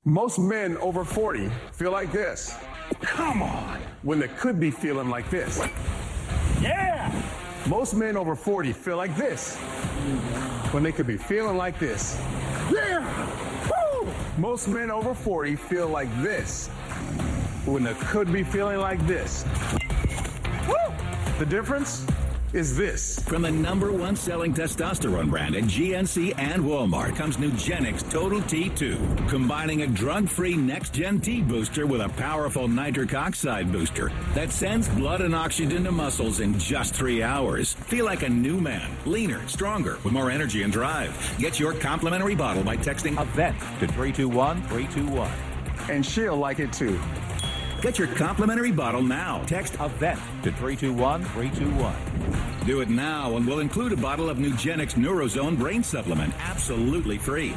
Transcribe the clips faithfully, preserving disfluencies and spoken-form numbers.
Most men over forty feel like this. Come on. When they could be feeling like this. Yeah. Most men over forty feel like this. When they could be feeling like this. Yeah. Woo. Most men over forty feel like this. When they could be feeling like this. Woo. The difference is this. From the number one selling testosterone brand at G N C and Walmart comes Nugenix Total T two, combining a drug-free next-gen T booster with a powerful nitric oxide booster that sends blood and oxygen to muscles in just three hours. Feel like a new man, leaner, stronger, with more energy and drive. Get your complimentary bottle by texting EVENT to three two one three two one. And she'll like it too. Get your complimentary bottle now. Text EVENT to three two one three two one. Do it now, and we'll include a bottle of Nugenix Neurozone Brain Supplement, absolutely free.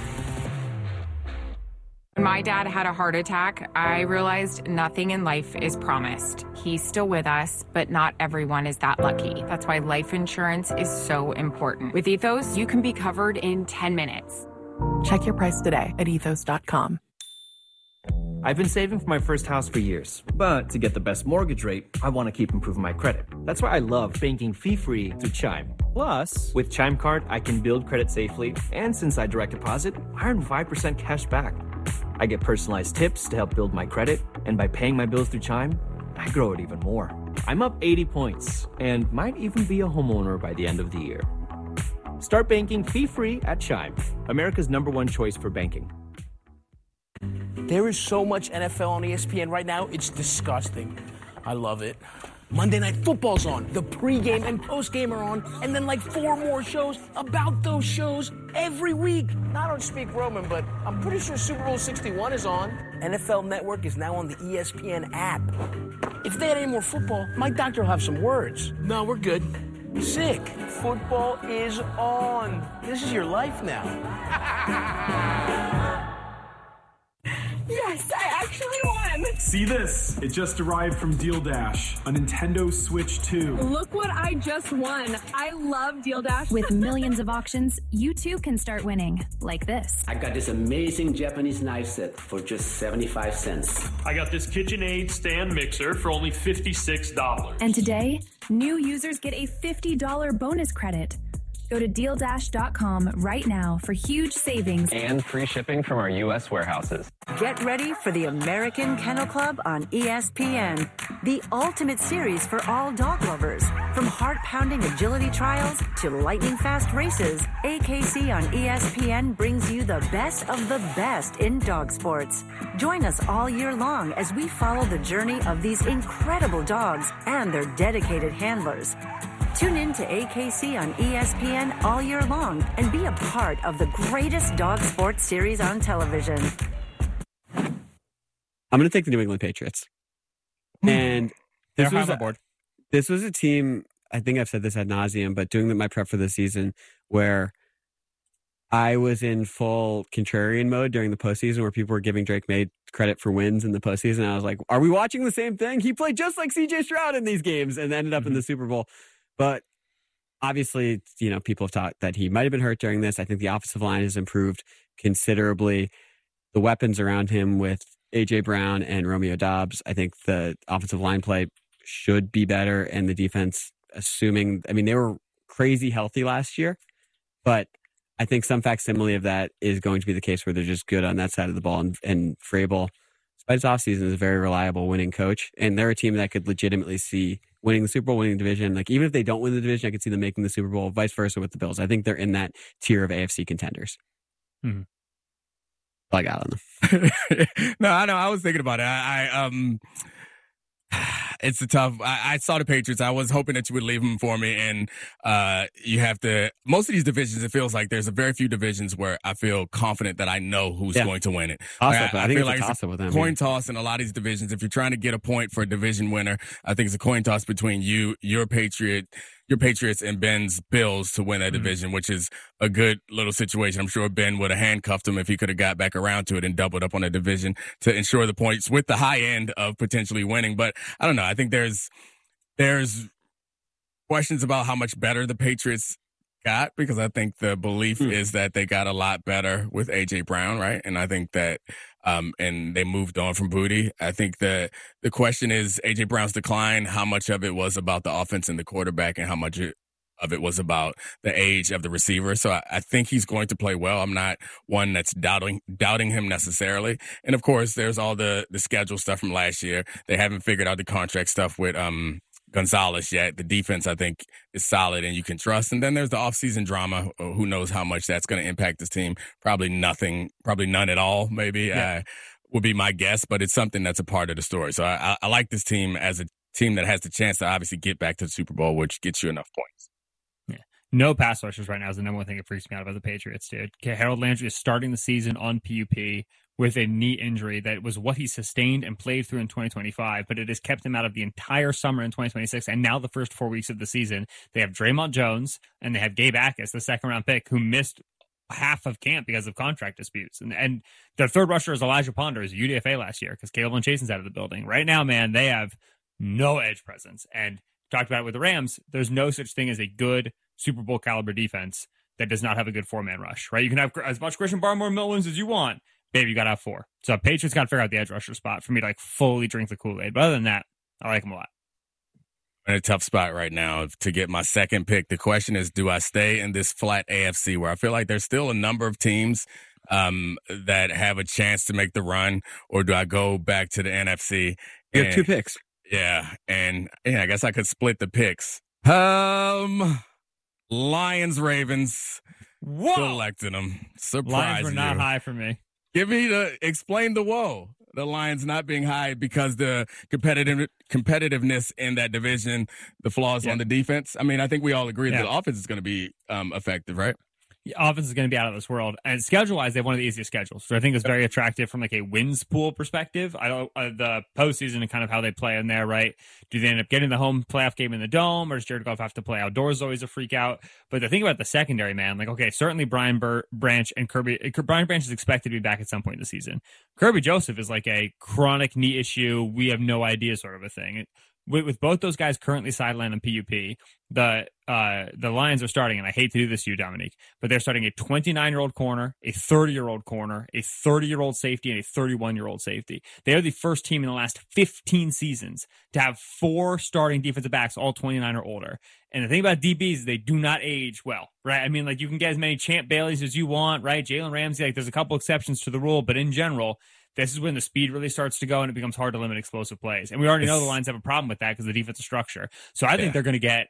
When my dad had a heart attack, I realized nothing in life is promised. He's still with us, but not everyone is that lucky. That's why life insurance is so important. With Ethos, you can be covered in ten minutes. Check your price today at ethos dot com. I've been saving for my first house for years, but to get the best mortgage rate, I want to keep improving my credit. That's why I love banking fee-free through Chime. Plus, with Chime Card, I can build credit safely, and since I direct deposit, I earn five percent cash back. I get personalized tips to help build my credit, and by paying my bills through Chime, I grow it even more. I'm up eighty points, and might even be a homeowner by the end of the year. Start banking fee-free at Chime, America's number one choice for banking. There is so much N F L on E S P N right now, it's disgusting. I love it. Monday Night Football's on, the pregame and postgame are on, and then like four more shows about those shows every week. I don't speak Roman, but I'm pretty sure Super Bowl sixty-one is on. N F L Network is now on the E S P N app. If they had any more football, my doctor will have some words. No, we're good. Sick. Football is on. This is your life now. Yes, I actually won! See this? It just arrived from Deal Dash, a Nintendo Switch two. Look what I just won. I love Deal Dash. With millions of auctions, you too can start winning, like this. I got this amazing Japanese knife set for just seventy-five cents. I got this KitchenAid stand mixer for only fifty-six dollars. And today, new users get a fifty dollars bonus credit. Go to deal dash dot com right now for huge savings and free shipping from our U S warehouses. Get ready for the American Kennel Club on E S P N, the ultimate series for all dog lovers. From heart-pounding agility trials to lightning-fast races, A K C on E S P N brings you the best of the best in dog sports. Join us all year long as we follow the journey of these incredible dogs and their dedicated handlers. Tune in to A K C on E S P N all year long and be a part of the greatest dog sports series on television. I'm going to take the New England Patriots. And this was, a, this was a team, I think I've said this ad nauseum, but doing my prep for the season where I was in full contrarian mode during the postseason where people were giving Drake May credit for wins in the postseason. I was like, are we watching the same thing? He played just like C J Stroud in these games and ended up mm-hmm. in the Super Bowl. But obviously, you know, people have talked that he might have been hurt during this. I think the offensive line has improved considerably. The weapons around him with A J Brown and Romeo Doubs, I think the offensive line play should be better. And the defense, assuming, I mean, they were crazy healthy last year, but I think some facsimile of that is going to be the case where they're just good on that side of the ball. And, and Vrabel, despite his offseason, is a very reliable winning coach. And they're a team that could legitimately see winning the Super Bowl, winning the division. Like, even if they don't win the division, I could see them making the Super Bowl, vice versa with the Bills. I think they're in that tier of A F C contenders. Mm-hmm. I got on them. No, I know. I was thinking about it. I, I um, it's a tough. I, I saw the Patriots. I was hoping that you would leave them for me, and uh, you have to. Most of these divisions, it feels like there's a very few divisions where I feel confident that I know who's yeah. going to win it. Like, I, I, I think feel it's like a toss-up with them. Coin yeah. toss in a lot of these divisions. If you're trying to get a point for a division winner, I think it's a coin toss between you, your Patriot. Your Patriots and Ben's Bills to win that mm-hmm. division, which is a good little situation. I'm sure Ben would have handcuffed him if he could have got back around to it and doubled up on the division to ensure the points with the high end of potentially winning. But I don't know. I think there's there's questions about how much better the Patriots got, because I think the belief mm. is that they got a lot better with A J Brown, right? And I think that, um, and they moved on from Booty. I think that the question is A J Brown's decline, how much of it was about the offense and the quarterback, and how much of it was about the age of the receiver. So I, I think he's going to play well. I'm not one that's doubting doubting him necessarily. And of course, there's all the the schedule stuff from last year. They haven't figured out the contract stuff with um Gonzalez yet. The defense, I think, is solid and you can trust. And then there's the offseason drama. Who knows how much that's going to impact this team? Probably nothing, probably none at all, maybe, yeah. uh, would be my guess. But it's something that's a part of the story. So I, I, I like this team as a team that has the chance to obviously get back to the Super Bowl, which gets you enough points. Yeah. No pass rushers right now is the number one thing that freaks me out about the Patriots, dude. Okay, Harold Landry is starting the season on P U P with a knee injury that was what he sustained and played through in twenty twenty-five, but it has kept him out of the entire summer in twenty twenty-six, and now the first four weeks of the season. They have Draymond Jones, and they have Gabe Akis, the second-round pick, who missed half of camp because of contract disputes. And, and their third rusher is Elijah Ponder, who's U D F A last year, because Caleb Chasen's out of the building. Right now, man, they have no edge presence. And talked about it with the Rams, there's no such thing as a good Super Bowl caliber defense that does not have a good four-man rush, right? You can have as much Christian Barmore and Millings as you want. Baby, you got to have four. So Patriots got to figure out the edge rusher spot for me to like fully drink the Kool-Aid. But other than that, I like them a lot. In a tough spot right now to get my second pick. The question is, do I stay in this flat A F C where I feel like there's still a number of teams um, that have a chance to make the run, or do I go back to the N F C? You have two picks. Yeah, and yeah, I guess I could split the picks. Um, Lions, Ravens. Whoa! Selecting them. Surprise Lions were not you. high for me. Give me the explain the whoa. The Lions not being high because the competitive competitiveness in that division, the flaws yeah. on the defense. I mean, I think we all agree yeah. that the offense is going to be um, effective, right? Yeah, offense is going to be out of this world. And schedule-wise, they have one of the easiest schedules, so I think it's very attractive from like a wins pool perspective. I don't uh, the postseason and kind of how they play in there, right? Do they end up getting the home playoff game in the Dome, or does Jared Goff have to play outdoors? Always a freak out. But the thing about the secondary, man, like, okay, certainly Brian Bur- Branch and Kirby. Brian Branch is expected to be back at some point in the season. Kirby Joseph is like a chronic knee issue. We have no idea sort of a thing. It, with, with both those guys currently sidelined on P U P, the uh, the Lions are starting, and I hate to do this to you, Dominique, but they're starting a twenty-nine-year-old corner, a thirty-year-old corner, a thirty-year-old safety, and a thirty-one-year-old safety. They are the first team in the last fifteen seasons to have four starting defensive backs, all twenty-nine or older. And the thing about D Bs is they do not age well, right? I mean, like, you can get as many Champ Baileys as you want, right? Jalen Ramsey, like, there's a couple exceptions to the rule, but in general, this is when the speed really starts to go and it becomes hard to limit explosive plays. And we already know the Lions have a problem with that because of the defensive structure. So I think yeah. they're going to get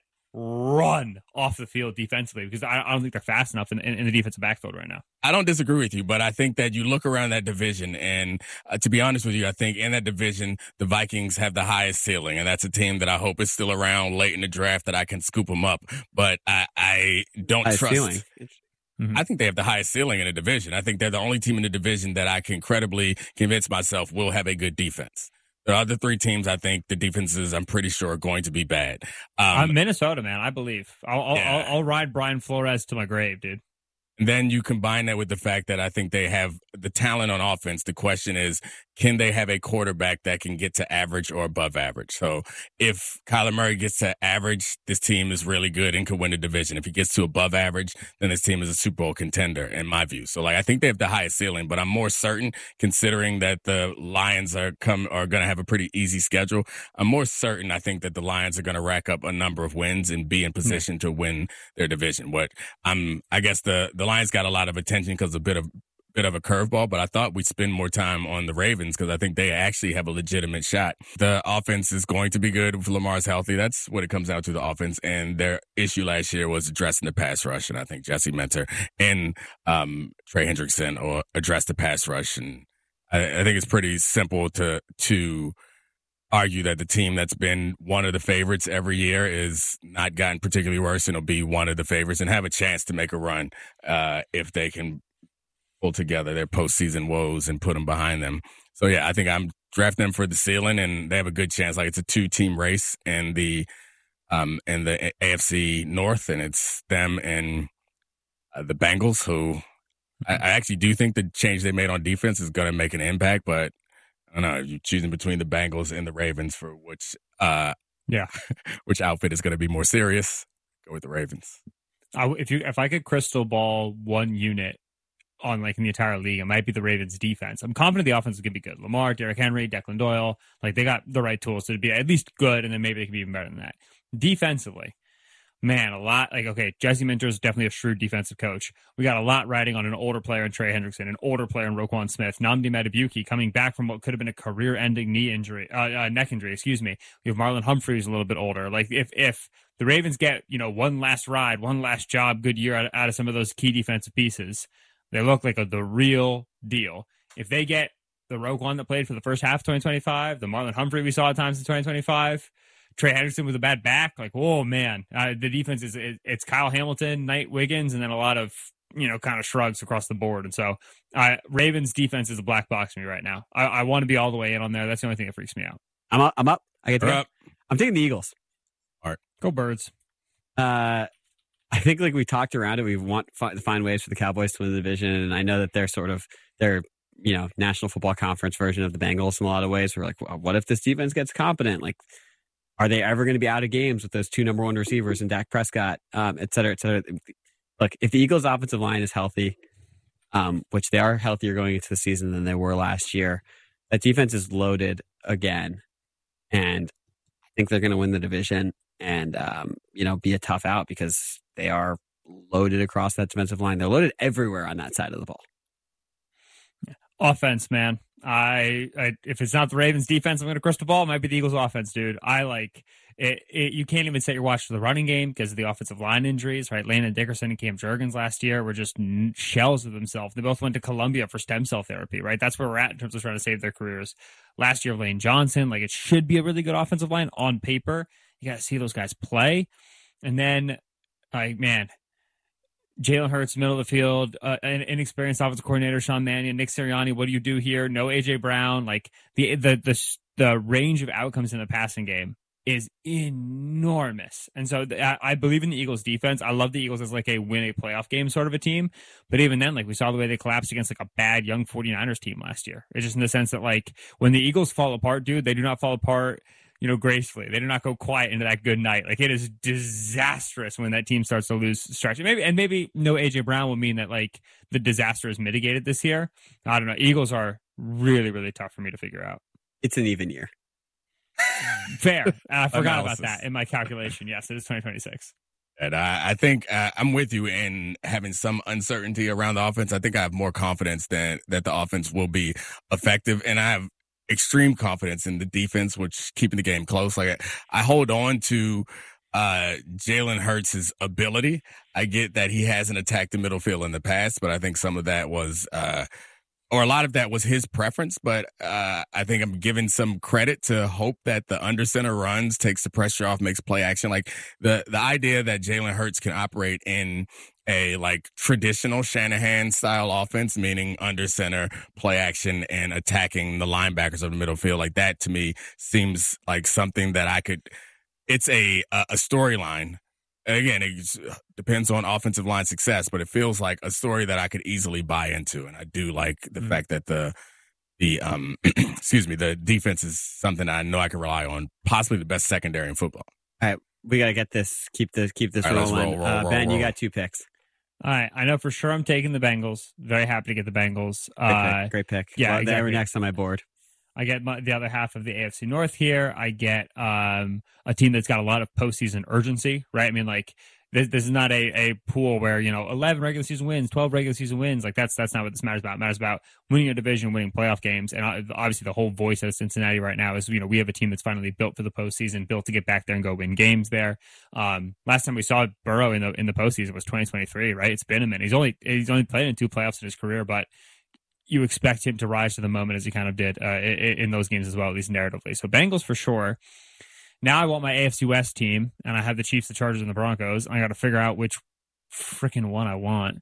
run off the field defensively because I, I don't think they're fast enough in, in, in the defensive backfield right now. I don't disagree with you, but I think that you look around that division, and uh, to be honest with you, I think in that division, the Vikings have the highest ceiling, and that's a team that I hope is still around late in the draft that I can scoop them up. But I, I don't highest trust. Ceiling. Mm-hmm. I think they have the highest ceiling in the division. I think they're the only team in the division that I can credibly convince myself will have a good defense. The other three teams, I think the defenses, I'm pretty sure, are going to be bad. Um, uh, Minnesota, man, I believe. I'll, I'll, yeah. I'll, I'll ride Brian Flores to my grave, dude. And then you combine that with the fact that I think they have the talent on offense. The question is, can they have a quarterback that can get to average or above average? So if Kyler Murray gets to average, this team is really good and could win the division. If he gets to above average, then this team is a Super Bowl contender, in my view. So, like, I think they have the highest ceiling, but I'm more certain, considering that the Lions are come are going to have a pretty easy schedule, I'm more certain I think that the Lions are going to rack up a number of wins and be in position mm-hmm. to win their division. What I'm, I guess the, the Lions got a lot of attention because a bit of bit of a curveball, but I thought we'd spend more time on the Ravens because I think they actually have a legitimate shot. The offense is going to be good if Lamar's healthy. That's what it comes down to, the offense. And their issue last year was addressing the pass rush. And I think Jesse Minter and um, Trey Hendrickson or address the pass rush. And I, I think it's pretty simple to to argue that the team that's been one of the favorites every year is not gotten particularly worse and will be one of the favorites and have a chance to make a run uh, if they can pull together their postseason woes and put them behind them. So, yeah, I think I'm drafting them for the ceiling, and they have a good chance. Like, it's a two-team race in the um, in the A F C North, and it's them and uh, the Bengals, who I, I actually do think the change they made on defense is going to make an impact, but I don't know, you're choosing between the Bengals and the Ravens for which uh, yeah, which outfit is going to be more serious. Go with the Ravens. I, if you if I could crystal ball one unit on like in the entire league, it might be the Ravens defense. I'm confident the offense is going to be good. Lamar, Derrick Henry, Declan Doyle, like they got the right tools to be at least good, and then maybe they can be even better than that. Defensively, man, a lot like, okay, Jesse Minter is definitely a shrewd defensive coach. We got a lot riding on an older player in Trey Hendrickson, an older player in Roquan Smith, Nnamdi Madubuike coming back from what could have been a career-ending knee injury, uh, uh, neck injury, excuse me. We have Marlon Humphrey, who's a little bit older. Like if if the Ravens get, you know, one last ride, one last job, good year out, out of some of those key defensive pieces, they look like a, the real deal. If they get the Roquan that played for the first half of twenty twenty-five, the Marlon Humphrey we saw at times in twenty twenty-five, Trey Hendrickson with a bad back, like, oh, man. Uh, the defense is it, it's Kyle Hamilton, Knight Wiggins, and then a lot of, you know, kind of shrugs across the board. And so uh, Ravens defense is a black box for me right now. I, I want to be all the way in on there. That's the only thing that freaks me out. I'm up. I'm up. I get to up. I'm taking the Eagles. All right. Go Birds. Uh, I think like we talked around it, we want to find ways for the Cowboys to win the division, and I know that they're sort of they're you know National Football Conference version of the Bengals in a lot of ways. We're like, well, what if this defense gets competent? Like, are they ever going to be out of games with those two number one receivers and Dak Prescott, um, et cetera, et cetera? Look, if the Eagles' offensive line is healthy, um, which they are healthier going into the season than they were last year, that defense is loaded again, and I think they're going to win the division and um, you know be a tough out because they are loaded across that defensive line. They're loaded everywhere on that side of the ball. Yeah. Offense, man. I, I if it's not the Ravens defense, I'm going to crystal ball. It might be the Eagles offense, dude. I like it, it. You can't even set your watch for the running game because of the offensive line injuries, right? Landon Dickerson and Cam Jurgens last year were just shells of themselves. They both went to Columbia for stem cell therapy, right? That's where we're at in terms of trying to save their careers. Last year, Lane Johnson, like it should be a really good offensive line on paper. You got to see those guys play. And then, like, man, Jalen Hurts, middle of the field, uh, an inexperienced offensive coordinator, Sean Mannion, Nick Sirianni. What do you do here? No A J Brown. Like the the the the range of outcomes in the passing game is enormous. And so th- I, I believe in the Eagles defense. I love the Eagles as like a win a playoff game sort of a team. But even then, like we saw the way they collapsed against like a bad young 49ers team last year. It's just in the sense that like when the Eagles fall apart, dude, they do not fall apart, you know, gracefully. They do not go quiet into that good night. Like it is disastrous when that team starts to lose stretch. Maybe and maybe no A J Brown will mean that like the disaster is mitigated this year. I don't know. Eagles are really, really tough for me to figure out. It's an even year. Fair. I forgot about that in my calculation. Yes, it is twenty twenty-six. And I, I think uh, I'm with you in having some uncertainty around the offense. I think I have more confidence than that the offense will be effective, and I have extreme confidence in the defense, which keeping the game close. Like I, I hold on to uh, Jalen Hurts' ability. I get that he hasn't attacked the middle field in the past, but I think some of that was. Uh, Or a lot of that was his preference, but uh, I think I'm giving some credit to hope that the under center runs, takes the pressure off, makes play action. Like the the idea that Jalen Hurts can operate in a like traditional Shanahan style offense, meaning under center, play action, and attacking the linebackers of the middle field, like that to me seems like something that I could. It's a a, a storyline. Again, it depends on offensive line success, but it feels like a story that I could easily buy into. And I do like the mm-hmm. fact that the, the um, excuse me, the defense is something I know I can rely on, possibly the best secondary in football. All right. We got to get this, keep this, keep this right, rolling. Roll, roll, uh, roll, Ben, roll. you got two picks. All right. I know for sure I'm taking the Bengals. Very happy to get the Bengals. Great uh, pick. Great pick. Yeah, well, exactly. They were next on my board. I get my, the other half of the A F C North here. I get um, a team that's got a lot of postseason urgency, right? I mean, like, this, this is not a, a pool where, you know, eleven regular season wins, twelve regular season wins. Like, that's that's not what this matters about. It matters about winning a division, winning playoff games. And obviously, the whole voice of Cincinnati right now is, you know, we have a team that's finally built for the postseason, built to get back there and go win games there. Um, last time we saw Burrow in the in the postseason was twenty twenty-three, right? It's been a minute. He's only he's only played in two playoffs in his career, but you expect him to rise to the moment as he kind of did uh, in, in those games as well, at least narratively. So Bengals for sure. Now I want my A F C West team, and I have the Chiefs, the Chargers, and the Broncos. I got to figure out which freaking one I want.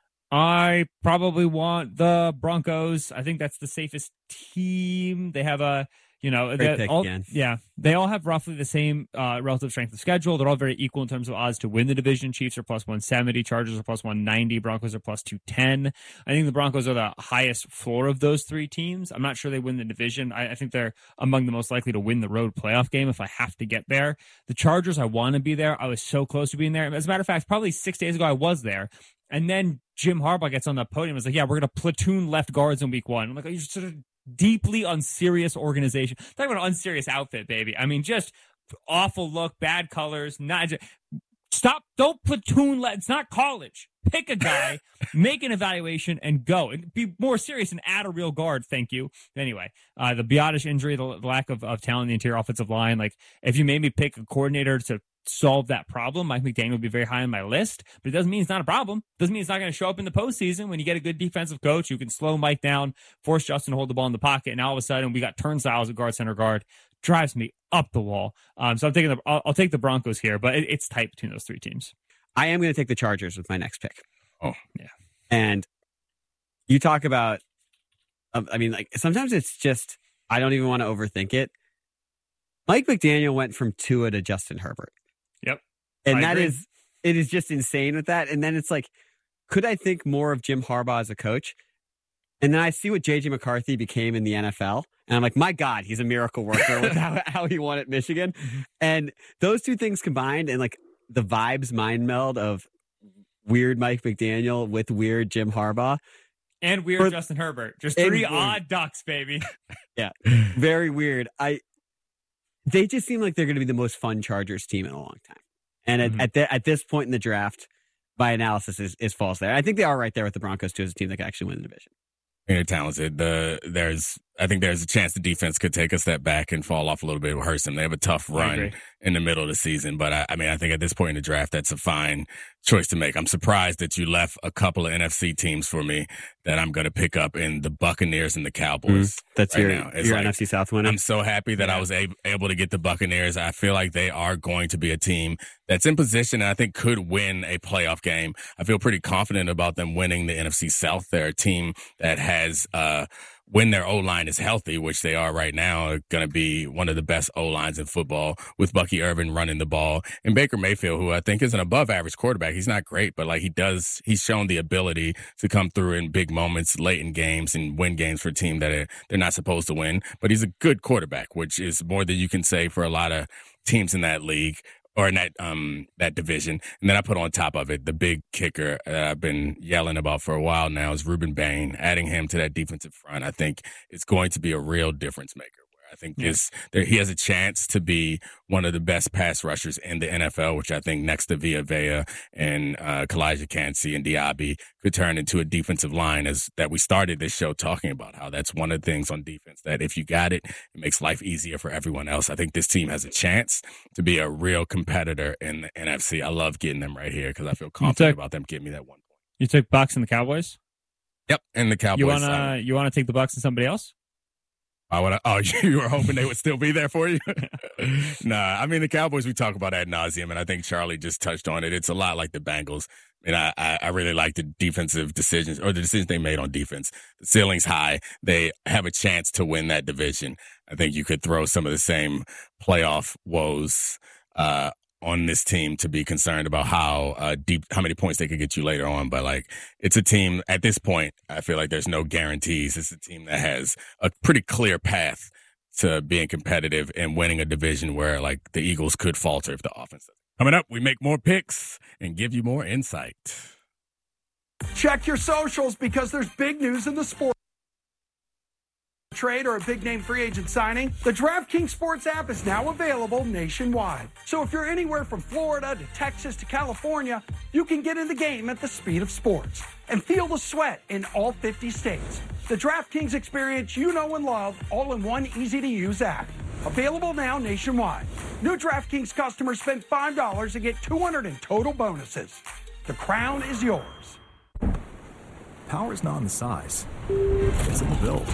I probably want the Broncos. I think that's the safest team. They have a You know, Great pick all, again. yeah, they all have roughly the same uh, relative strength of schedule. They're all very equal in terms of odds to win the division. Chiefs are plus one seventy, Chargers are plus one ninety, Broncos are plus two ten. I think the Broncos are the highest floor of those three teams. I'm not sure they win the division. I, I think they're among the most likely to win the road playoff game if I have to get there. The Chargers, I want to be there. I was so close to being there. As a matter of fact, probably six days ago, I was there. And then Jim Harbaugh gets on the podium and was like, yeah, we're going to platoon left guards in week one. I'm like, oh, you're sort of deeply unserious organization. Talk about an unserious outfit, baby. I mean, just awful look, bad colors. Not just, stop. Don't platoon. Let, it's not college. Pick a guy, make an evaluation, and go. And be more serious and add a real guard. Thank you. Anyway, uh, the Biotish injury, the, the lack of, of talent in the interior offensive line. Like, if you made me pick a coordinator to solve that problem, Mike McDaniel would be very high on my list, but it doesn't mean it's not a problem. Doesn't mean it's not going to show up in the postseason when you get a good defensive coach who can slow Mike down, force Justin to hold the ball in the pocket, and all of a sudden we got turnstiles at guard center guard. Drives me up the wall. Um, so I'm taking the, I'll, I'll take the Broncos here, but it, it's tight between those three teams. I am going to take the Chargers with my next pick. Oh, yeah. And you talk about, I mean, like sometimes it's just, I don't even want to overthink it. Mike McDaniel went from Tua to Justin Herbert. Yep. And I that agree. is, it is just insane with that. And then it's like, could I think more of Jim Harbaugh as a coach? And then I see what J J McCarthy became in the N F L. And I'm like, my God, he's a miracle worker with how, how he won at Michigan. And those two things combined and like the vibes mind meld of weird Mike McDaniel with weird Jim Harbaugh. And weird For, Justin Herbert. Just three odd ducks, baby. Yeah. Very weird. I, They just seem like they're going to be the most fun Chargers team in a long time. And at, mm-hmm. at, the, at this point in the draft, my analysis is, is false there. I think they are right there with the Broncos, too, as a team that can actually win the division. They're talented. The there's I think there's a chance the defense could take a step back and fall off a little bit. It will hurt them. They have a tough run in the middle of the season. But, I, I mean, I think at this point in the draft, that's a fine choice to make. I'm surprised that you left a couple of N F C teams for me that I'm going to pick up in the Buccaneers and the Cowboys. Mm, that's right your, now. It's your like, N F C South winner. I'm so happy that yeah. I was a- able to get the Buccaneers. I feel like they are going to be a team that's in position and I think could win a playoff game. I feel pretty confident about them winning the N F C South. They're a team that has, uh, when their O-line is healthy, which they are right now, are going to be one of the best O-lines in football with Bucky Irvin running the ball. And Baker Mayfield, who I think is an above-average quarterback. He's not great, but like he does, he's shown the ability to come through in big moments late in games and win games for a team that are, they're not supposed to win. But he's a good quarterback, which is more than you can say for a lot of teams in that league. Or in that um that division. And then I put on top of it the big kicker that I've been yelling about for a while now is Ruben Bain. Adding him to that defensive front, I think it's going to be a real difference maker. I think Yeah. this there, he has a chance to be one of the best pass rushers in the N F L, which I think next to Villa Vea and uh, Kalijah Kancey and Diaby could turn into a defensive line as that we started this show talking about how that's one of the things on defense that if you got it, it makes life easier for everyone else. I think this team has a chance to be a real competitor in the N F C. I love getting them right here because I feel confident took- about them getting me that one point. You took Bucks and the Cowboys? Yep, and the Cowboys. You want I- to you want to take the Bucks and somebody else? I would, oh, you were hoping they would still be there for you? Nah, I mean, the Cowboys, we talk about ad nauseum, and I think Charlie just touched on it. It's a lot like the Bengals. And I, I, I really like the defensive decisions or the decisions they made on defense. The ceiling's high. They have a chance to win that division. I think you could throw some of the same playoff woes uh, on this team to be concerned about how uh, deep, how many points they could get you later on. But like, it's a team at this point, I feel like there's no guarantees. It's a team that has a pretty clear path to being competitive and winning a division where like the Eagles could falter if the offense doesn't. Coming up, we make more picks and give you more insight. Check your socials because there's big news in the sport. Trade or a big name free agent signing, the DraftKings Sports app is now available nationwide. So if you're anywhere from Florida to Texas to California, you can get in the game at the speed of sports and feel the sweat in all fifty states. The DraftKings experience you know and love, all in one easy-to-use app. Available now nationwide. New DraftKings customers spend five dollars and get two hundred dollars in total bonuses. The crown is yours. Power is not in the size, it's in the build.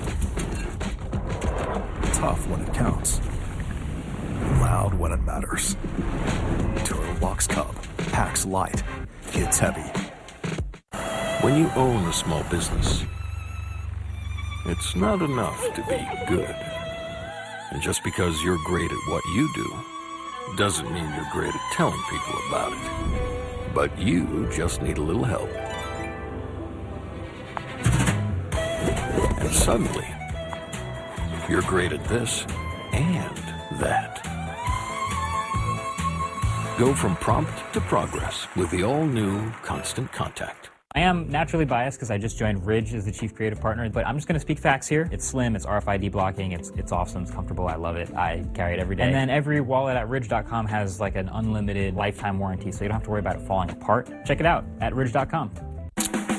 Tough when it counts. Loud when it matters. Turbobox Cub. Packs light. Hits heavy. When you own a small business, it's not enough to be good. And just because you're great at what you do doesn't mean you're great at telling people about it. But you just need a little help. And suddenly, you're great at this and that. Go from prompt to progress with the all-new Constant Contact. I am naturally biased because I just joined Ridge as the chief creative partner, but I'm just going to speak facts here. It's slim, it's R F I D blocking, it's it's awesome, it's comfortable, I love it. I carry it every day. And then every wallet at ridge dot com has like an unlimited lifetime warranty, so you don't have to worry about it falling apart. Check it out at ridge dot com.